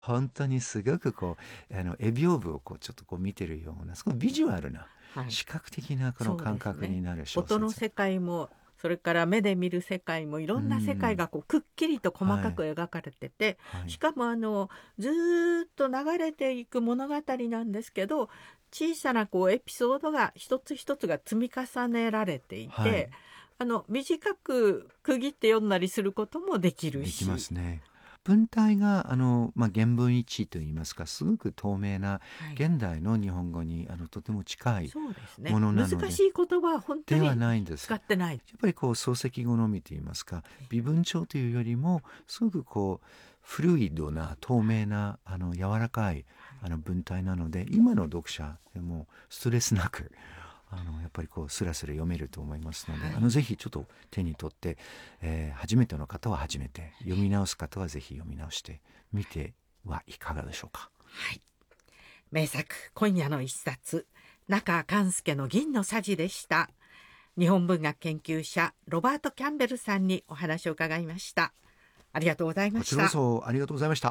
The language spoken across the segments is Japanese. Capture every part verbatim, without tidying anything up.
本当にすごくこうあの絵屏風をこうちょっとこう見てるようなすごいビジュアルな、 はい、 視覚的なこの感覚になる小説。 音の世界もそれから目で見る世界もいろんな世界がこうくっきりと細かく描かれてて、 はいはい、 しかもあのずーっと流れていく物語なんですけど、小さなこうエピソードが一つ一つが積み重ねられていて、はい、あの短く区切って読んだりすることもできるし、 できますね。文体があの、まあ、原文一致といいますか、すごく透明な現代の日本語にあのとても近いものなので、 難しい言葉は本当にではないんです。 使ってない。 やっぱりこう漱石好みといいますか、微文帳というよりもすごくこうフルイドな透明なあの柔らかいあの文体なので、今の読者でもストレスなくあのやっぱりこうスラスラ読めると思いますので、はい、あのぜひちょっと手に取って、えー、初めての方は初めて、読み直す方はぜひ読み直してみてはいかがでしょうか。 はい、名作今夜の一冊、中勘介の銀のさじでした。日本文学研究者ロバート・キャンベルさんにお話を伺いました。ありがとうございました。 こちらこそありがとうございました。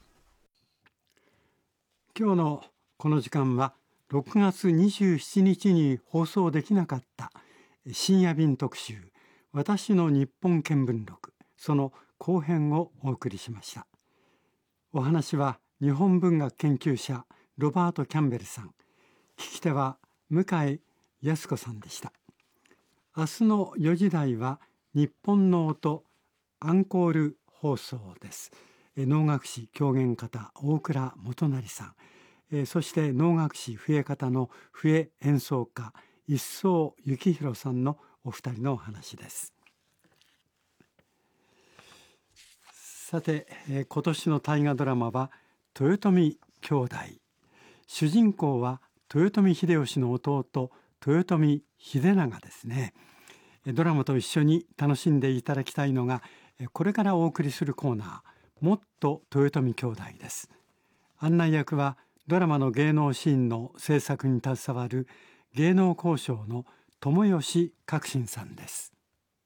今日のこの時間はろくがつにじゅうしちにちに放送できなかった深夜便特集、私の日本見聞録、その後編をお送りしました。お話は日本文学研究者ロバート・キャンベルさん、聞き手は向井康子さんでした。明日のよじ台は日本の音アンコール放送です。能楽師狂言方大倉元成さん、えそして能楽師笛方の笛演奏家一層幸宏さんのお二人のお話です。さて、え今年の大河ドラマは豊臣兄弟。主人公は豊臣秀吉の弟豊臣秀長ですね。ドラマと一緒に楽しんでいただきたいのが、これからお送りするコーナー、もっと豊臣兄弟です。案内役はドラマの芸能シーンの制作に携わる芸能考証の友吉革新さんです。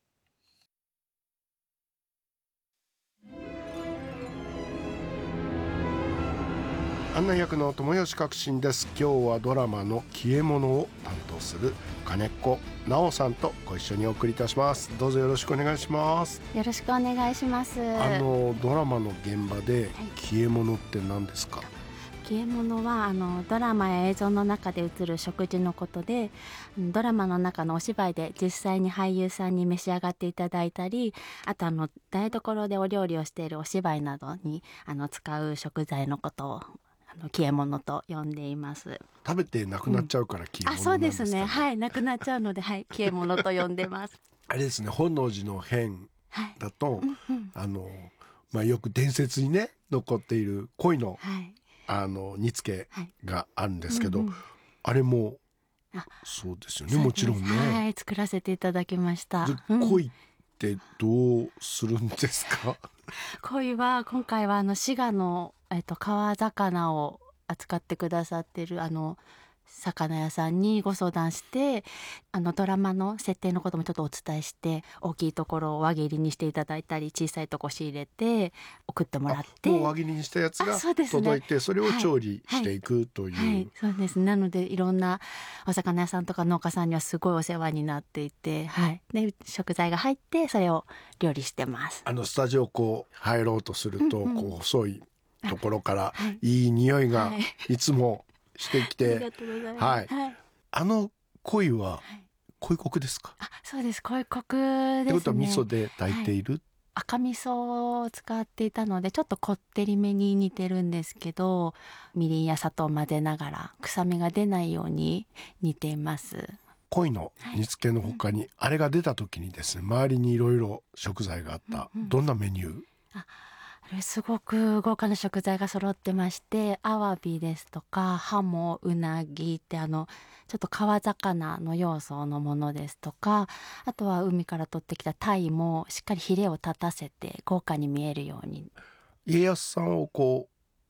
案内役の友吉革新です。今日はドラマの消え物を担当する金子直さんとご一緒にお送りいたします。どうぞよろしくお願いします。 よろしくお願いします。 あのドラマの現場で消え物って何ですか？はい、 消え物はあのドラマや映像の中で映る食事のことで、ドラマの中のお芝居で実際に俳優さんに召し上がっていただいたり、あとあの台所でお料理をしているお芝居などにあの使う食材のことをあの消え物と呼んでいます。 食べてなくなっちゃうから消え物なんですか、ね。 うん、あ、そうですね。はい、なくなっちゃうので、はい、消え物と呼んでます。 あれですね、本能寺の変だと、 はい、うんうん、 あのまあ、よく伝説にね残っている恋の、はい、あの煮付けがあるんですけど、はい、うんうん、あれもそうですよね。もちろんね、 はい、作らせていただきました。 恋ってどうするんですか？ 恋は今回はあの滋賀の、えっと、川魚を扱ってくださってるあの魚屋さんにご相談して、あのドラマの設定のこともちょっとお伝えして、大きいところを輪切りにしていただいたり、小さいとこ仕入れて送ってもらって、 もう輪切りにしたやつが届いて、 そ, ね、それを調理していくという、はいはいはい、 そうです。なのでいろんなお魚屋さんとか農家さんにはすごいお世話になっていて、はい、で食材が入ってそれを料理してます。 あのスタジオこう入ろうとすると、うんうん、こう細いところからいい匂いがいつもしてきて、はい、はい、あの鯉は鯉国ですか？ あ、そうです、鯉国ですね。 ってことは味噌で炊いている、はい、 赤味噌を使っていたのでちょっとこってりめに似てるんですけど、みりんや砂糖を混ぜながら臭みが出ないように煮ています。 鯉の煮付けの他に、はい、あれが出た時にですね、周りにいろいろ食材があった、うんうん、どんなメニュー？あ、 すごく豪華な食材が揃ってまして、アワビですとかハモ、ウナギってあのちょっと川魚の要素のものですとか、あとは海から取ってきた鯛もしっかりヒレを立たせて豪華に見えるように。 家康さんをこう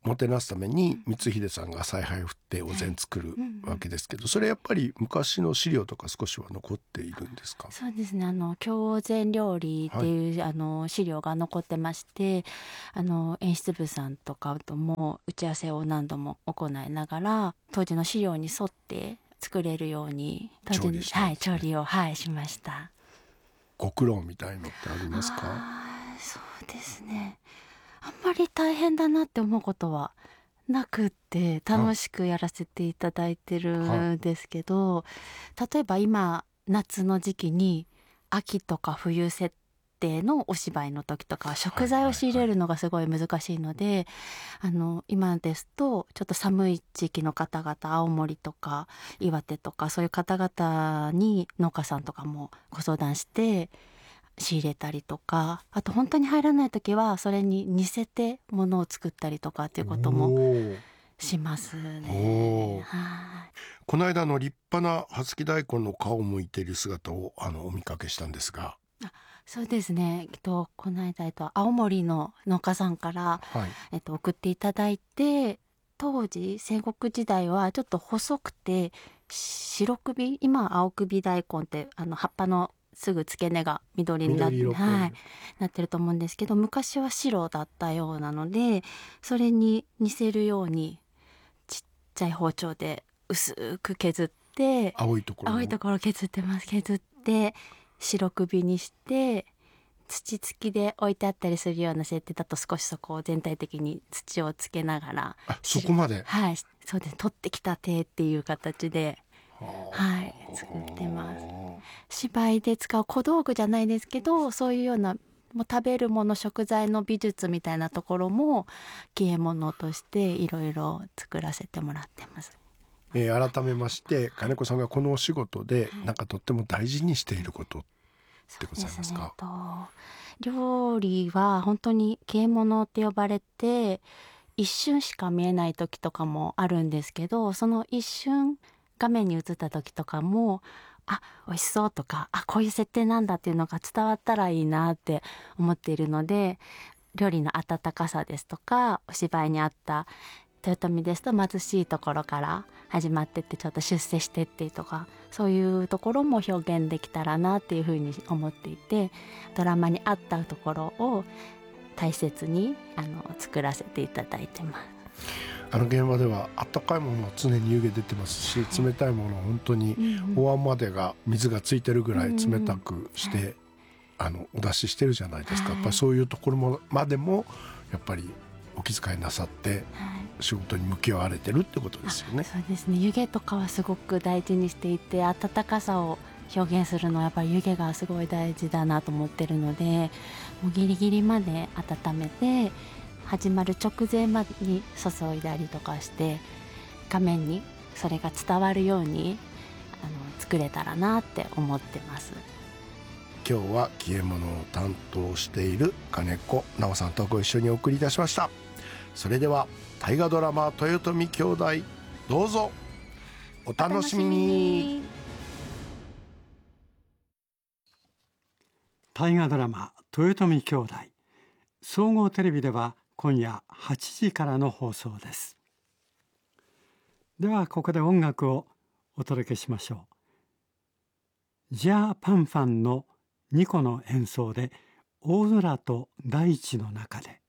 もてなすために光秀さんが采配を振ってお膳作るわけですけど、それやっぱり昔の資料とか少しは残っているんですか？ そうですね、あの京お膳料理っていう、はい、あの資料が残ってまして、あの演出部さんとかとも打ち合わせを何度も行いながら当時の資料に沿って作れるように当時調理したんですね。 はい、調理を、はい、しました。 ご苦労みたいのってありますか？ あ、そうですね、あんまり大変だなって思うことはなくって楽しくやらせていただいてるんですけど、はい、例えば今夏の時期に秋とか冬設定のお芝居の時とか食材を仕入れるのがすごい難しいので、はいはいはい、あの今ですとちょっと寒い地域の方々、青森とか岩手とかそういう方々に農家さんとかもご相談して仕入れたりとか、あと本当に入らない時はそれに似せてものを作ったりとかっていうこともしますね。はい。 この間の立派な葉月大根の皮を剥いている姿をあのお見かけしたんですが、 あ、そうですね、えっと、この間、えっと、青森の農家さんから、はい、えっと、送っていただいて、当時戦国時代はちょっと細くて白首、今青首大根ってあの葉っぱのすぐ付け根が緑になって、はい、なってると思うんですけど、昔は白だったようなのでそれに似せるようにちっちゃい包丁で薄く削って、 青いところ青いところ削ってます削って白首にして土付きで置いてあったりするような設定だと少しそこを全体的に土をつけながら、 あ、そこまで、 はい、そうです、取ってきたてっていう形で、はい、作ってます。芝居で使う小道具じゃないですけど、そういうようなもう食べるもの食材の美術みたいなところも芸物としていろいろ作らせてもらってます。 えー、改めまして金子さんがこのお仕事でなんかとっても大事にしていることってございますか？ そうですね、と料理は本当に芸物って呼ばれて一瞬しか見えない時とかもあるんですけど、その一瞬画面に映った時とかも、あ、美味しそうとか、あ、こういう設定なんだっていうのが伝わったらいいなって思っているので、料理の温かさですとかお芝居にあった豊臣ですと貧しいところから始まってってちょっと出世してってとか、そういうところも表現できたらなっていうふうに思っていて、ドラマに合ったところを大切にあの作らせていただいてます。 あの現場では温かいものは常に湯気出てますし、冷たいものは本当にお椀までが水がついてるぐらい冷たくしてあのお出ししてるじゃないですか。やっぱりそういうところまでもやっぱりお気遣いなさって仕事に向き合われてるってことですよね。 そうですね、湯気とかはすごく大事にしていて、温かさを表現するのはやっぱり湯気がすごい大事だなと思ってるので、もうギリギリまで温めて始まる直前までに注いだりとかして画面にそれが伝わるようにあの作れたらなって思ってます。 今日は消え物を担当している金子直さんとご一緒にお送りいたしました。それでは大河ドラマ豊臣兄弟、どうぞお楽しみに。 大河ドラマ豊臣兄弟、総合テレビでは今夜はちじからの放送です。ではここで音楽をお届けしましょう。ジャーパンファンのニコの演奏で大空と大地の中で。